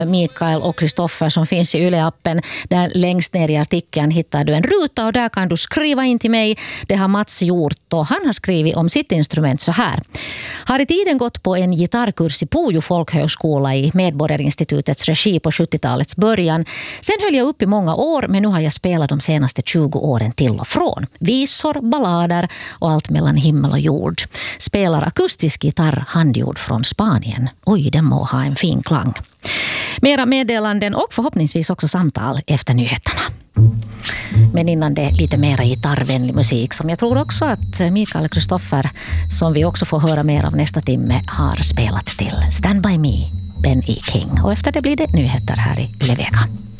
Mikael och Kristoffer som finns i Yle-appen. Där längst ner i artikeln hittar du en ruta och där kan du skriva in till mig. Det har Mats gjort och han har skrivit om sitt instrument så här. Har i tiden gått på en gitarrkurs i Pujo folkhögskola i Medborgarinstitutets regi på 70-talets början. Sen höll jag upp i många år men nu har jag spelat de senaste 20 åren till och från. Visor, ballader och allt mellan himmel och jord. Spelar akustisk gitarr handgjord från Spanien. Oj, den må ha en fin klang. Mera meddelanden och förhoppningsvis också samtal efter nyheterna. Men innan det lite mera gitarrvänlig musik som jag tror också att Mikael och Kristoffer, som vi också får höra mer av nästa timme, har spelat till. Stand By Me, Ben E. King. Och efter det blir det nyheter här i Yle Vega.